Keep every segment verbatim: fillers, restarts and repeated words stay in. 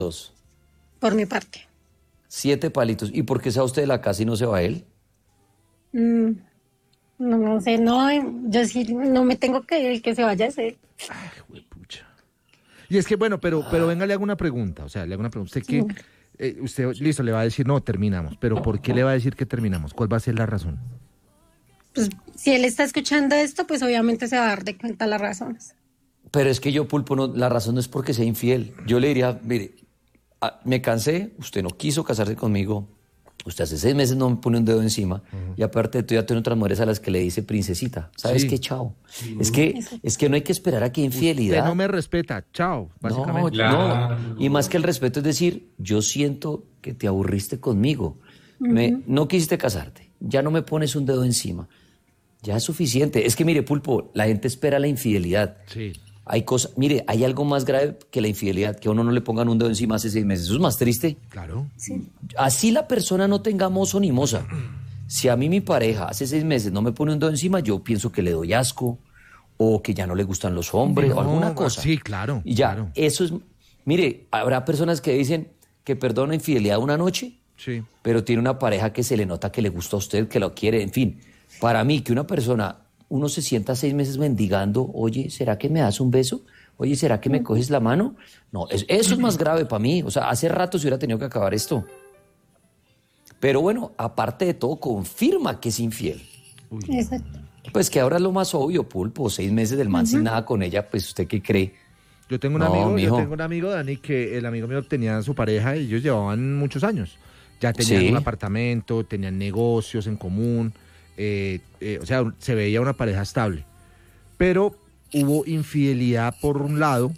Dos. Por mi parte. Siete palitos. ¿Y por qué se va usted de la casa y no se va él? Mm, no, no sé, no, yo sí no me tengo que ir, el que se vaya a hacer. Ay, huepucha. Y es que, bueno, pero, pero venga, le hago una pregunta. O sea, le hago una pregunta. Usted que, eh, usted, listo, le va a decir, no, terminamos. Pero ¿por qué le va a decir que terminamos? ¿Cuál va a ser la razón? Pues si él está escuchando esto, pues obviamente se va a dar de cuenta las razones. Pero es que yo, Pulpo, no, la razón no es porque sea infiel. Yo le diría, mire, a, me cansé, usted no quiso casarse conmigo, usted hace seis meses no me pone un dedo encima, uh-huh. y aparte de todo ya tiene otras mujeres a las que le dice princesita. ¿Sabes sí. qué? Chao. Sí. Es que es que no hay que esperar a que infidelidad. Usted no me respeta, chao, básicamente. No, claro. no. Y más que el respeto es decir, yo siento que te aburriste conmigo. Uh-huh. Me, no quisiste casarte, ya no me pones un dedo encima. Ya es suficiente. Es que mire, Pulpo, la gente espera la infidelidad. Sí. Hay cosas, mire, hay algo más grave que la infidelidad, que a uno no le pongan un dedo encima hace seis meses. Eso es más triste. Claro. Sí. Así la persona no tenga mozo ni moza. Si a mí mi pareja hace seis meses no me pone un dedo encima, yo pienso que le doy asco, o que ya no le gustan los hombres, no, o alguna cosa. Sí, claro. Y ya, claro. eso es... Mire, habrá personas que dicen que perdona infidelidad una noche, sí. pero tiene una pareja que se le nota que le gusta a usted, que lo quiere, en fin... Para mí, que una persona, uno se sienta seis meses mendigando, oye, ¿será que me das un beso? Oye, ¿será que me coges la mano? No, es, eso es más grave para mí. O sea, hace rato se hubiera tenido que acabar esto. Pero bueno, aparte de todo, confirma que es infiel. Uy. Exacto. Pues que ahora es lo más obvio, Pulpo. Seis meses del man uh-huh. sin nada con ella, pues ¿usted qué cree? Yo tengo un no, amigo, mijo. yo tengo un amigo, Dani, que el amigo mío tenía a su pareja y ellos llevaban muchos años. Ya tenían sí. un apartamento, tenían negocios en común. Eh, eh, o sea, se veía una pareja estable, pero hubo infidelidad por un lado.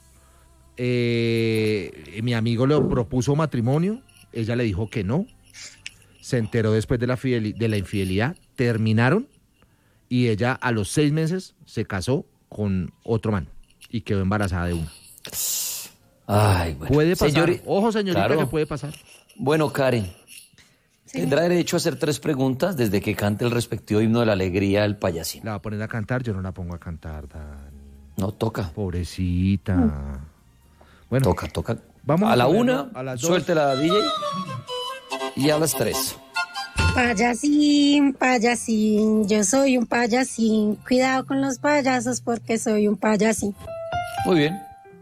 Eh, mi amigo le propuso matrimonio, ella le dijo que no, se enteró después de la, fidel- de la infidelidad, terminaron y ella a los seis meses se casó con otro man y quedó embarazada de uno. Ay, bueno. Puede pasar, Señori- ojo señorita, claro. que puede pasar. Bueno, Karen. Sí. Tendrá derecho a hacer tres preguntas desde que cante el respectivo himno de la alegría el payasín. La va a poner a cantar, yo no la pongo a cantar, Dani. No, toca. Pobrecita. Mm. Bueno, toca, toca. Vamos a, a la ponerlo, una, a las dos. suéltela, D J. Y a las tres. Payasín, payasín, yo soy un payasín. Cuidado con los payasos porque soy un payasín. Muy bien.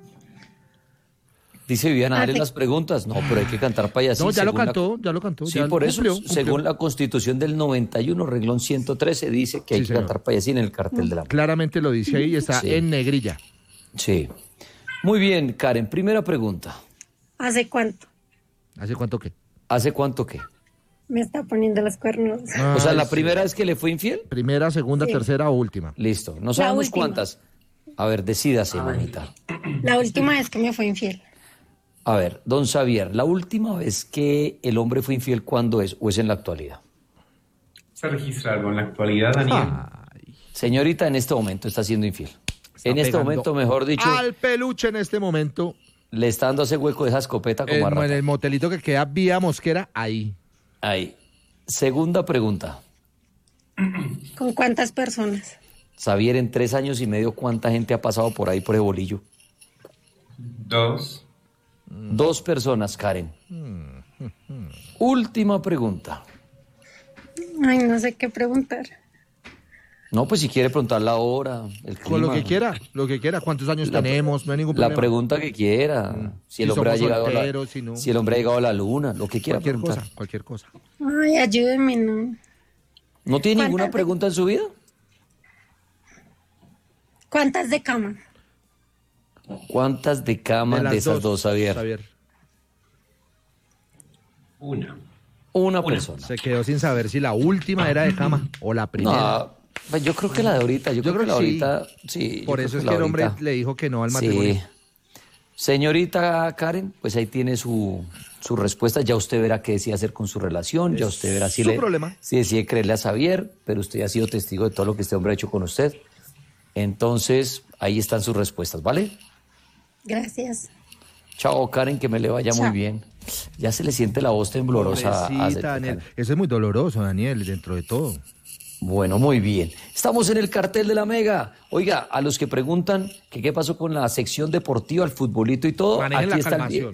Dice Viviana, dale las preguntas. No, pero hay que cantar payasín. No, ya lo cantó, la... ya lo cantó. Sí, ya por cumplió, eso, cumplió. Según la Constitución del noventa y uno, reglón ciento trece, dice que hay sí, que señor. cantar payasín en el cartel de la... Claramente lo dice ahí y está sí. en negrilla. Sí. Muy bien, Karen. Primera pregunta. ¿Hace cuánto? ¿Hace cuánto qué? ¿Hace cuánto qué? Me está poniendo los cuernos. Ah, o sea, ¿la sí. primera vez que le fue infiel? Primera, segunda, sí. tercera o última. Listo. No sabemos cuántas. A ver, decídase, mamita. La última vez que me fue infiel. A ver, don Xavier, ¿la última vez que el hombre fue infiel cuándo es o es en la actualidad? ¿Se registra algo en la actualidad, Daniel? Ay. Señorita, en este momento está siendo infiel. Está en este momento, mejor dicho... Al peluche en este momento. Le está dando ese hueco de esa escopeta como en, a rata. En el motelito que queda vía Mosquera, ahí. Ahí. Segunda pregunta. ¿Con cuántas personas? Xavier, en tres años y medio, ¿cuánta gente ha pasado por ahí por el bolillo? Dos. Dos personas, Karen. Mm, mm, mm. Última pregunta. Ay, no sé qué preguntar. No, pues si quiere preguntar la hora, el clima. Con lo que quiera, lo que quiera. ¿Cuántos años la, tenemos? No hay ningún problema. La pregunta que quiera. Mm. Si, el si hombre ha llegado solteros, a la, si, no. si el hombre ha llegado a la luna, lo que quiera cualquier preguntar. cosa, cualquier cosa. Ay, ayúdeme, no. ¿No tiene ninguna pregunta en su vida? ¿Cuántas de cama? ¿Cuántas de cama de, de esas dos, dos Xavier? Xavier? Una. Una Una persona. Se quedó sin saber si la última era de cama o la primera. No, yo creo que la de ahorita. Yo, yo creo, creo que la de sí. ahorita. Sí. Por eso es que el hombre ahorita le dijo que no al matrimonio. Sí. Señorita Karen, pues ahí tiene su, su respuesta. Ya usted verá qué decide hacer con su relación. Es ya usted verá si, su le, problema. si decide creerle a Xavier. Pero usted ya ha sido testigo de todo lo que este hombre ha hecho con usted. Entonces, ahí están sus respuestas, ¿vale? Gracias. Chao, Karen, que me le vaya Chao. muy bien. Ya se le siente la voz temblorosa. A Daniel. Eso es muy doloroso, Daniel, dentro de todo. Bueno, muy bien. Estamos en el cartel de la Mega. Oiga, a los que preguntan que qué pasó con la sección deportiva, el futbolito y todo, Manejen aquí la está calmación. el,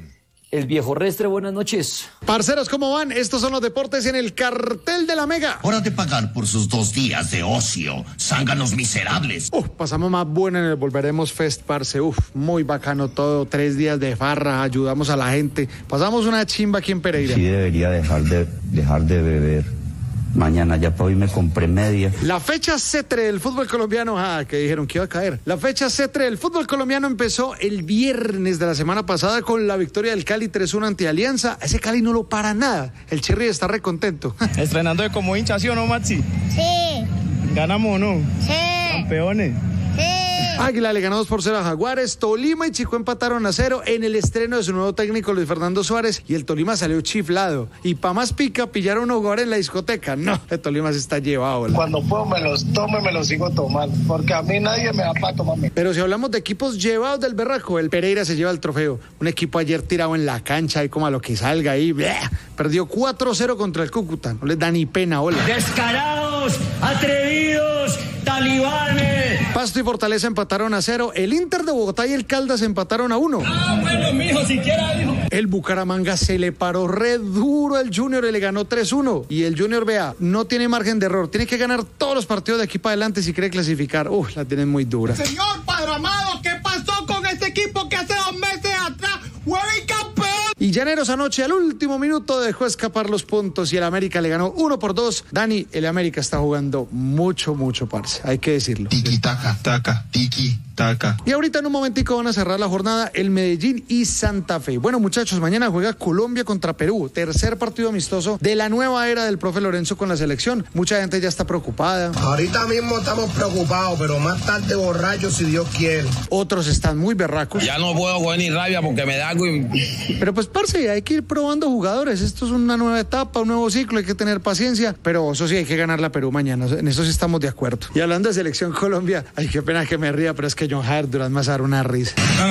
El viejo Restre, buenas noches. Parceros, ¿cómo van? Estos son los deportes en el cartel de la Mega. Hora de pagar por sus dos días de ocio. Zánganos miserables. Uf, pasamos más bueno en el Volveremos Fest, parce. Uf, muy bacano todo. Tres días de farra, ayudamos a la gente. Pasamos una chimba aquí en Pereira. Sí debería dejar de, dejar de beber. Mañana ya para hoy me compré media. La fecha cetre del fútbol colombiano, ah, que dijeron que iba a caer. La fecha cetre del fútbol colombiano empezó el viernes de la semana pasada con la victoria del Cali tres uno ante Alianza. Ese Cali no lo para nada. El Cherry está re contento. Estrenando de como hincha, ¿sí o no, Maxi? Sí. ¿Ganamos o no? Sí. Campeones. Sí. Águila le ganó dos por cero a Jaguares. Tolima y Chico empataron a cero en el estreno de su nuevo técnico Luis Fernando Suárez. Y el Tolima salió chiflado. Y pa' más pica, pillaron a jugar en la discoteca. No, el Tolima se está llevado. ¿La? Cuando puedo me los tomo y me los sigo tomando. Porque a mí nadie me da para tomarme. Pero si hablamos de equipos llevados del berraco, el Pereira se lleva el trofeo. Un equipo ayer tirado en la cancha y como a lo que salga ahí. ¡Bleh! Perdió cuatro cero contra el Cúcuta. No les da ni pena, hola. Descarados, atrevidos, talibanes. Pasto y Fortaleza empataron a cero. El Inter de Bogotá y el Caldas empataron a uno. Ah, bueno, mijo, siquiera dijo. El Bucaramanga se le paró re duro al Junior y le ganó tres uno. Y el Junior, vea, no tiene margen de error. Tiene que ganar todos los partidos de aquí para adelante si quiere clasificar. Uf, la tienen muy dura. Señor Padre Amado, ¿qué pasó con este equipo que hace dos meses atrás fue campeón? Y Llaneros anoche al último minuto dejó escapar los puntos y el América le ganó uno por dos. Dani, el América está jugando mucho, mucho, parce. Hay que decirlo. Tiki taca, taca, tiki taca. Y ahorita en un momentico van a cerrar la jornada el Medellín y Santa Fe. Bueno, muchachos, mañana juega Colombia contra Perú. Tercer partido amistoso de la nueva era del profe Lorenzo con la selección. Mucha gente ya está preocupada. Ahorita mismo estamos preocupados, pero más tarde borrachos si Dios quiere. Otros están muy berracos. Ya no puedo coger ni rabia porque me da algo. Y... Pero pues, parce, hay que ir probando jugadores. Esto es una nueva etapa, un nuevo ciclo. Hay que tener paciencia. Pero eso sí, hay que ganar la Perú mañana. En eso sí estamos de acuerdo. Y hablando de selección Colombia, ay, qué pena que me ría, pero es que John Jair Durán me va a dar una risa.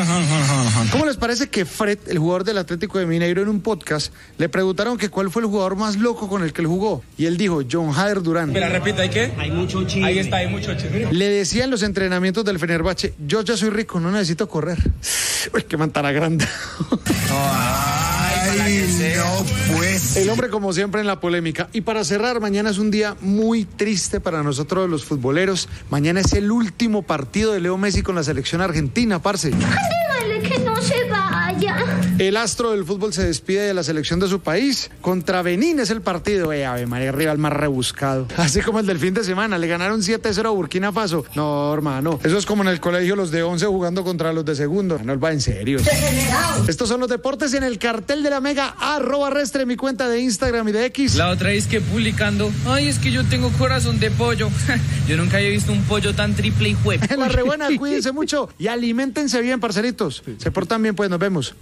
¿Cómo les parece que Fred, el jugador del Atlético de Mineiro, en un podcast le preguntaron que cuál fue el jugador más loco con el que él jugó? Y él dijo, John Jair Durán. ¿Me la repita? ¿Hay qué? Hay mucho chisme. Ahí está, hay mucho chisme. Le decía en los entrenamientos del Fenerbahce, yo ya soy rico, no necesito correr. Uy, qué mantara grande. Ay, no, pues. El hombre como siempre en la polémica. Y para cerrar, mañana es un día muy triste para nosotros los futboleros. Mañana es el último partido de Leo Messi con la selección argentina, parce. Dígale que no se vaya. El astro del fútbol se despide de la selección de su país. Contra Benín es el partido. Eh, Ave María, rival más rebuscado. Así como el del fin de semana. Le ganaron siete cero a Burkina Faso. No, hermano. Eso es como en el colegio los de once jugando contra los de segundo. No va en serio. Estos son los deportes en el cartel de la Mega. Arroba Restre, mi cuenta de Instagram y de X. La otra es que publicando, ay, es que yo tengo corazón de pollo. Yo nunca había visto un pollo tan triple y jue. La rebuena, cuídense mucho y aliméntense bien, parceritos. Se portan bien, pues nos vemos.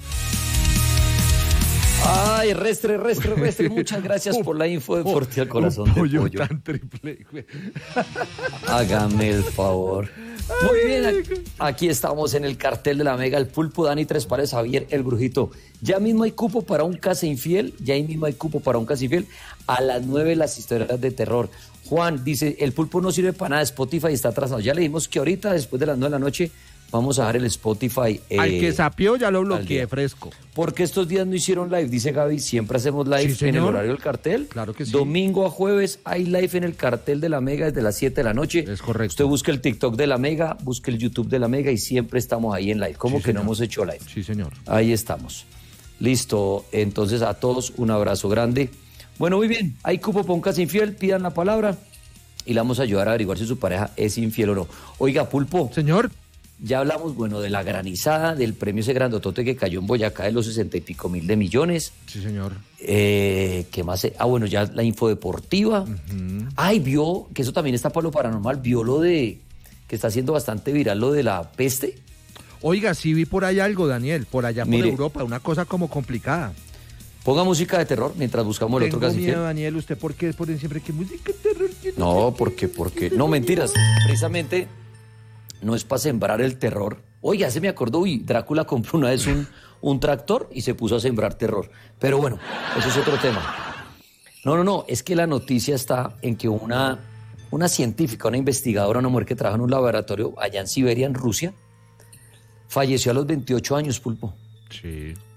Ay, Restre, Restre, Restre, muchas gracias por la info deportiva al corazón de pollo. Tan triple. Hágame el favor. Muy bien, aquí estamos en el cartel de la Mega, el Pulpo, Dani Tres Pares, Javier, el Brujito. Ya mismo hay cupo para un Casa Infiel, ya mismo hay cupo para un Casa Infiel. A las nueve las historias de terror. Juan dice, el Pulpo no sirve para nada, Spotify está atrasado. Ya le dijimos que ahorita, después de las nueve de la noche, vamos a dar el Spotify. Eh, al que sapió ya lo bloqueé fresco. Porque estos días no hicieron live, dice Gaby, siempre hacemos live sí, en el horario del cartel. Claro que sí. Domingo a jueves hay live en el cartel de la Mega desde las siete de la noche. Es correcto. Usted busca el TikTok de la Mega, busca el YouTube de la Mega y siempre estamos ahí en live. ¿Cómo sí, que señor. no hemos hecho live? Sí, señor. Ahí estamos. Listo. Entonces a todos un abrazo grande. Bueno, muy bien. Hay cupo para un Casa Infiel, pidan la palabra y le vamos a ayudar a averiguar si su pareja es infiel o no. Oiga, Pulpo. Señor. Ya hablamos, bueno, de la granizada, del premio ese grandotote que cayó en Boyacá de los sesenta y pico mil de millones. Sí, señor. Eh, ¿Qué más? Ah, bueno, ya la info deportiva. Uh-huh. Ay, vio, que eso también está para lo paranormal, vio lo de, que está haciendo bastante viral lo de la peste. Oiga, sí vi por ahí algo, Daniel, por allá Mire, por Europa, una cosa como complicada. Ponga música de terror mientras buscamos el Tengo otro Casa miedo, Infiel. Daniel, ¿usted por qué ponen siempre que música de terror? No, no porque, porque, no, mentiras, precisamente no es para sembrar el terror. Oiga, se me acordó, uy, Drácula compró una vez un, un tractor y se puso a sembrar terror. Pero bueno, eso es otro tema. No, no, no, es que la noticia está en que una, una científica, una investigadora, una mujer que trabaja en un laboratorio allá en Siberia, en Rusia, falleció a los veintiocho años, Pulpo. Sí.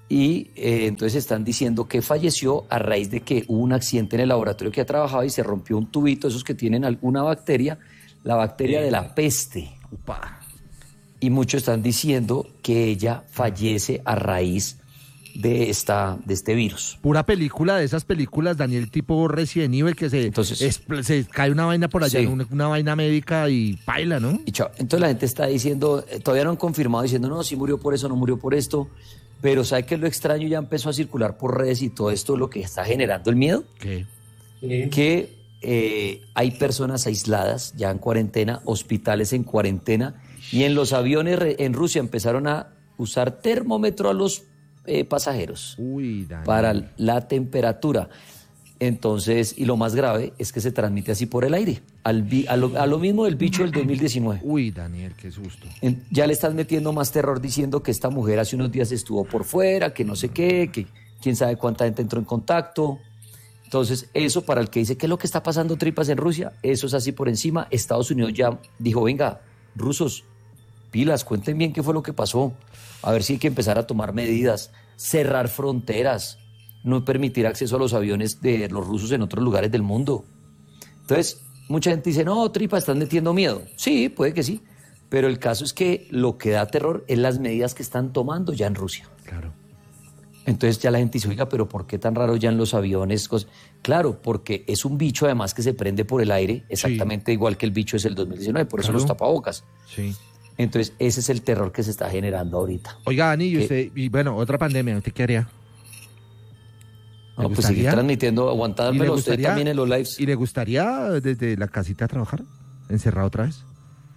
y eh, entonces están diciendo que falleció a raíz de que hubo un accidente en el laboratorio que trabajaba y se rompió un tubito, esos que tienen alguna bacteria, la bacteria de la peste. Upa. Y muchos están diciendo que ella fallece a raíz de esta de este virus. Pura película de esas películas, Daniel, tipo Resident Evil, que se, Entonces, es, se cae una vaina por allá, sí. una, una vaina médica y paila, ¿no? Y chao. Entonces la gente está diciendo, eh, todavía no han confirmado, diciendo, no, si murió por eso, no murió por esto, pero ¿sabe qué es lo extraño? Ya empezó a circular por redes y todo esto, lo que está generando el miedo. ¿Qué? Que eh, hay personas aisladas, ya en cuarentena, hospitales en cuarentena, y en los aviones re- en Rusia empezaron a usar termómetro a los eh, pasajeros Uy, Daniel. para la temperatura. Entonces, y lo más grave es que se transmite así por el aire, al vi- a, lo, a lo mismo del bicho del dos mil diecinueve. Uy, Daniel, qué susto. En- ya le están metiendo más terror diciendo que esta mujer hace unos días estuvo por fuera, que no sé qué, que quién sabe cuánta gente entró en contacto. Entonces, eso para el que dice, ¿qué es lo que está pasando, tripas, en Rusia? Eso es así por encima. Estados Unidos ya dijo, venga, rusos, pilas, cuenten bien qué fue lo que pasó. A ver si hay que empezar a tomar medidas, cerrar fronteras, no permitir acceso a los aviones de los rusos en otros lugares del mundo. Entonces, mucha gente dice, no, tripa, están metiendo miedo. Sí, puede que sí, pero el caso es que lo que da terror es las medidas que están tomando ya en Rusia. Claro. Entonces ya la gente dice, oiga, pero ¿por qué tan raro ya en los aviones? Cos-? Claro, porque es un bicho además que se prende por el aire, exactamente igual que el bicho es el dos mil diecinueve, por eso Claro. los tapabocas. Sí. Entonces ese es el terror que se está generando ahorita. Oiga, Dani, y ¿Qué? usted, y bueno, otra pandemia, ¿usted qué haría? ¿Le No, pues seguir gustaría? transmitiendo, ¿Y le aguantármelo usted gustaría- también en los lives. ¿Y le gustaría desde la casita trabajar? ¿Encerrado otra vez?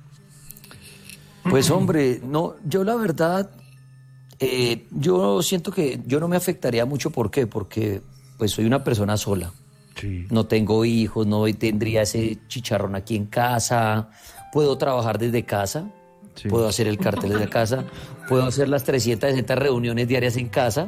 Pues hombre, no, yo la verdad, eh, yo siento que yo no me afectaría mucho. ¿Por qué? Porque pues soy una persona sola. Sí. No tengo hijos, no tendría ese chicharrón aquí en casa, puedo trabajar desde casa, Sí. puedo hacer el cartel desde casa, puedo hacer las trescientas sesenta reuniones diarias en casa.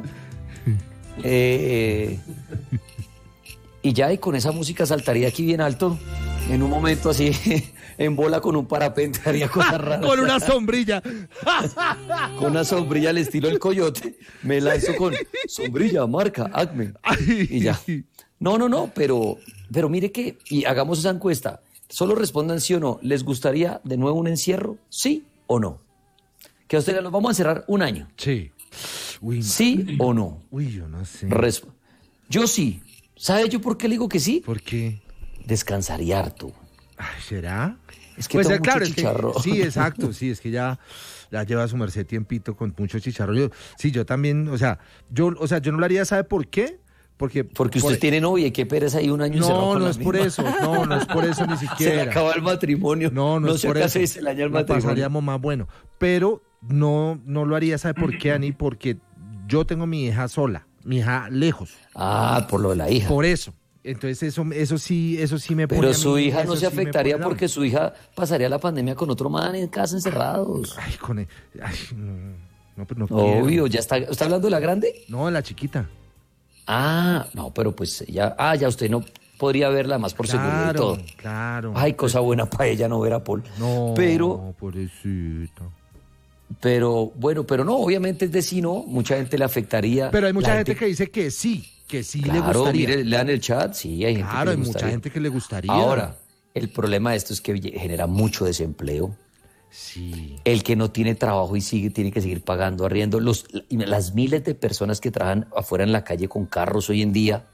Eh, y ya, y con esa música saltaría aquí bien alto, en un momento así, en bola con un parapente, haría cosas raras. Con una sombrilla. Con una sombrilla al estilo del coyote, me lanzo con sombrilla, marca, Acme, y ya. No, no, no, pero, pero mire que, y hagamos esa encuesta, solo respondan sí o no, ¿les gustaría de nuevo un encierro? ¿Sí o no? Que a ustedes los vamos a encerrar un año. Sí. Uy, no. ¿Sí o no? Uy, yo no sé. Resp- yo sí. ¿Sabe yo por qué le digo que sí? ¿Por qué? Descansaría harto. Ay, ¿será? Es que Pues tomo eh, claro, mucho es que, chicharrón. sí, exacto, sí, es que ya, ya lleva su merced tiempito con mucho chicharrón. Yo, sí, yo también, o sea, yo, o sea, yo no lo haría, ¿sabe por qué? Porque, Porque usted por- tiene novia y qué pereza ahí un año encerrado No, con no la es por misma. eso, no, no es por eso ni siquiera. Se le acaba el matrimonio. No, no, no es se por casa eso. y se le daña el La matrimonio. pasaríamos más bueno. Pero no, no lo haría, ¿sabe por qué, Ani? Porque yo tengo mi hija sola, mi hija lejos. Ah, por lo de la hija. Por eso. Entonces eso, eso sí, eso sí me pone Pero a su mí, hija no eso se sí me afectaría pone porque su hija pasaría la pandemia con otro man en casa encerrados. Ay, con el- ay, no, no, pues no Obvio, quiero. ya está. ¿Está hablando de la grande? No, la chiquita. Ah, no, pero pues ya, ah, ya usted no podría verla más por seguridad y Claro, todo. claro. Ay, cosa buena para ella no ver a Paul. No, Pero, pobrecita. pero, bueno, pero no, obviamente es de sí, ¿no? Mucha gente le afectaría. Pero hay mucha La gente que dice que sí, que sí le Claro, gustaría. mire, lean el chat, sí, hay gente Claro, que hay le mucha gustaría. gente que le gustaría. Ahora, el problema de esto es que genera mucho desempleo. Sí. El que no tiene trabajo y sigue tiene que seguir pagando arriendo. Los, las miles de personas que trabajan afuera en la calle con carros hoy en día,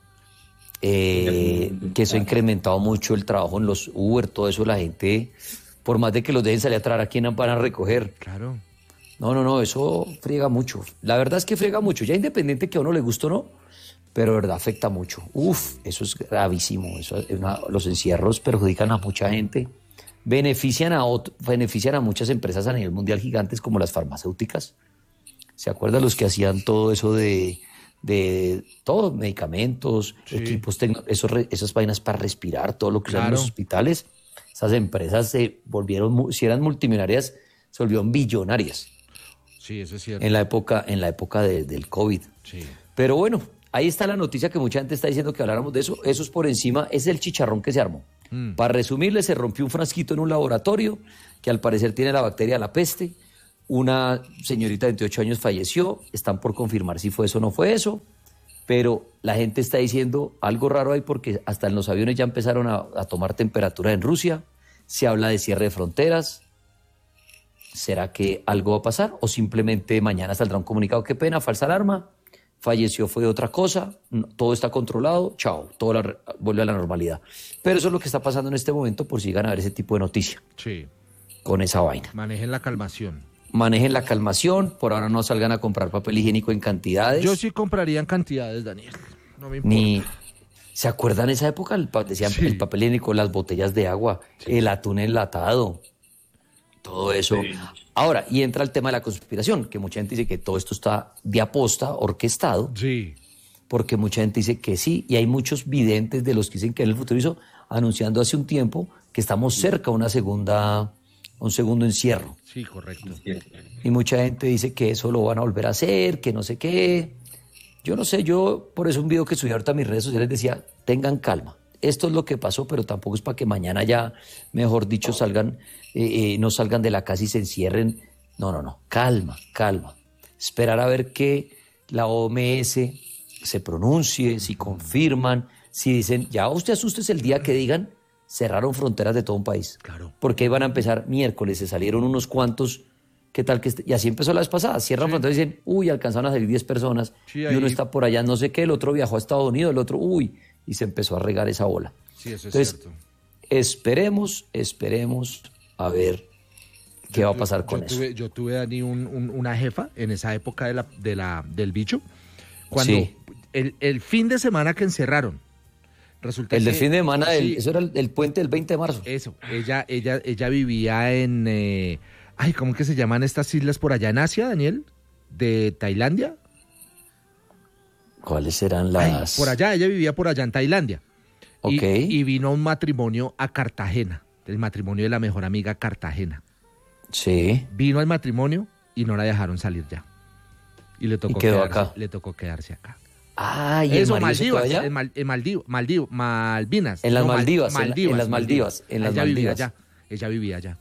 eh, que eso ha incrementado mucho el trabajo en los Uber, todo eso, la gente, por más de que los dejen salir a trabajar, ¿a quién van a recoger? Claro. No, no, no, eso friega mucho. La verdad es que friega mucho, ya independiente que a uno le guste o no, pero de verdad afecta mucho. Uf, eso es gravísimo. Eso es una- los encierros perjudican a mucha gente, benefician a, ot- benefician a muchas empresas a nivel mundial gigantes como las farmacéuticas. ¿Se acuerdan los que hacían todo eso de, de todos medicamentos, equipos, tecno- esos re- esas vainas para respirar, todo lo que usan en los Claro. hospitales? Esas empresas se volvieron, mu- si eran multimillonarias, se volvieron billonarias Sí, eso es cierto. en la época, en la época de- del COVID. Sí. Pero bueno, ahí está la noticia que mucha gente está diciendo que habláramos de eso. Eso es por encima, es el chicharrón que se armó. Mm. Para resumirle, se rompió un frasquito en un laboratorio que al parecer tiene la bacteria de la peste. Una señorita de veintiocho años falleció, están por confirmar si fue eso o no fue eso, pero la gente está diciendo algo raro ahí porque hasta en los aviones ya empezaron a, a tomar temperatura en Rusia, se habla de cierre de fronteras. ¿Será que algo va a pasar o simplemente mañana saldrá un comunicado? Qué pena, falsa alarma, falleció fue otra cosa, no, todo está controlado, chao, todo la, vuelve a la normalidad. Pero eso es lo que está pasando en este momento por si llegan a ver ese tipo de noticia. Sí. Con esa vaina. Manejen la calmación. Manejen la calmación, por ahora no salgan a comprar papel higiénico en cantidades. Yo sí compraría en cantidades, Daniel. No me importa. Ni, ¿se acuerdan esa época? El, decían sí. el papel higiénico, las botellas de agua, sí. el atún enlatado, todo eso. Sí. Ahora, y entra el tema de la conspiración, que mucha gente dice que todo esto está de aposta, orquestado. Sí. Porque mucha gente dice que sí, y hay muchos videntes de los que dicen que en el futuro hizo, anunciando hace un tiempo que estamos cerca a una segunda... un segundo encierro. Sí, correcto. Y mucha gente dice que eso lo van a volver a hacer, que no sé qué. Yo no sé, yo por eso un video que subí ahorita a mis redes sociales decía, tengan calma. Esto es lo que pasó, pero tampoco es para que mañana ya, mejor dicho, salgan, eh, eh, no salgan de la casa y se encierren. No, no, no. Calma, calma. Esperar a ver que la O M S se pronuncie, si confirman, si dicen, ya usted asustes el día que digan, cerraron fronteras de todo un país. Claro. Porque iban a empezar miércoles, se salieron unos cuantos, ¿qué tal que este? Y así empezó la vez pasada, cierran sí. fronteras y dicen, uy, alcanzaron a salir diez personas, sí, y uno está por allá, no sé qué, el otro viajó a Estados Unidos, el otro, uy, y se empezó a regar esa ola. Sí, eso es Entonces, cierto. esperemos, esperemos a ver qué yo, va a pasar yo, con yo eso. Tuve, yo tuve, Dani, un, un, una jefa en esa época de la, de la, del bicho, cuando Sí. el, el fin de semana que encerraron, resulta El que, del fin de semana, sí, el, eso era el, el puente del veinte de marzo. Eso, ella, ella, ella vivía en, eh, ay, ¿cómo que se llaman estas islas por allá en Asia, Daniel? ¿De Tailandia? ¿Cuáles serán las...? Ay, por allá, ella vivía por allá en Tailandia. Ok. Y, y vino a un matrimonio a Cartagena, el matrimonio de la mejor amiga Cartagena. Sí. Vino al matrimonio y no la dejaron salir ya. Y le tocó, ¿Y quedó quedarse, acá? le tocó quedarse acá. Ah, ¿y Eso, el marido se quedó Maldivas, allá? en, Mal, en Maldiv, Maldiv, Malvinas. En las no, Maldivas, en la- Maldivas, en las Maldivas, en las ella vivía Maldivas. allá, ella vivía allá.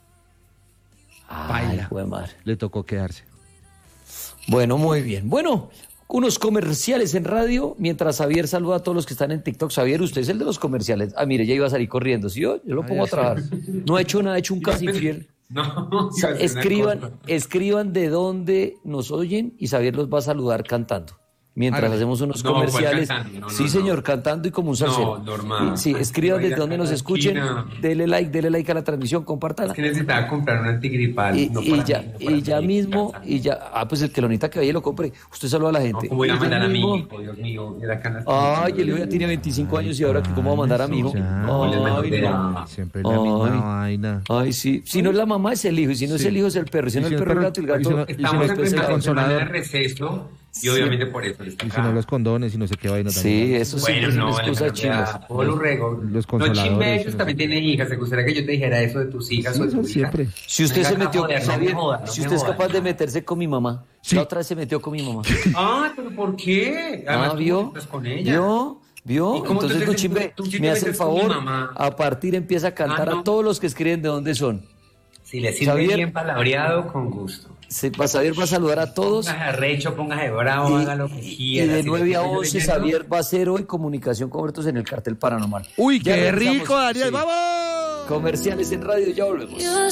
Ay, Baila. jue madre. Le tocó quedarse. Bueno, muy bien. Bueno, unos comerciales en radio, mientras Xavier saluda a todos los que están en TikTok. Xavier, usted es el de los comerciales. Ah, mire, ya iba a salir corriendo. ¿Sí? Yo, yo lo pongo a trabajar. No ha hecho nada, ha hecho un casi infiel. No, O sea, escriban, escriban de dónde nos oyen y Xavier los va a saludar cantando. Mientras Hágale. hacemos unos No, ¿cuál comerciales. cantando? No, sí, no, señor, no. cantando y como un salsero. No, normal. Sí, escriban desde Vaya donde nos a la escuchen. esquina. Dele like, dele like a la transmisión, compártala. Es que necesitaba comprar un antigripal. Y, no y para ya, mí, no para y ya mí, mismo, casa. y ya, ah, pues el que lo necesita que vaya y lo compre. Usted saluda a la No, gente. ¿cómo voy a Y ya mandar a mi mismo- hijo? Dios mío, mira acá en las Ay, el hijo ya tiene veinticinco años y ahora que cómo va a mandar a mi hijo. Ya, Ay, no. Siempre la misma Ay. vaina. Ay, sí. Si no es la mamá, es el hijo. Y si no es Sí. el hijo, es el perro. Y si Y no si el el perro, el perro- gato, el y si gato. no- Estamos y en después el semana consolador. de receso y obviamente por eso les Y si no los condones y no sé qué vaina Sí, también. eso sí, Bueno, es no, una excusa Alejandro, chinas. ya, todo lo rego. Los No, consoladores, Chimbe, no ellos sé. también tienen hijas. ¿Te gustaría que yo te dijera eso de tus hijas Sí, o de eso tu hija? siempre. Si usted Venga se acá, metió, joder, no me Xavier, jodas, no si me usted es jodas. capaz de meterse con mi mamá, Sí. la otra vez se metió con mi mamá. Ah, pero ¿por qué? Además, Ah, tú ¿vio? estás con ella. ¿Vio? ¿Vio? ¿Y cómo tú Entonces, te- Duchimbe, tú- tú sí te me hace el metes con mi favor, mamá? a partir empieza a cantar Ah, no. a todos los que escriben de dónde son. Si le sirve Xavier. bien palabreado, con gusto. Se, va- Xavier va a saludar a todos. Póngase arrecho, póngase bravo, Y, haga lo que y quiera. de Si nueve le a sirve once, leyendo, Xavier va a hacer hoy comunicación con Bertos en el cartel paranormal. Uy, Ya qué regresamos. rico, Daniel. Sí. ¡Vamos! Comerciales en radio, ya volvemos.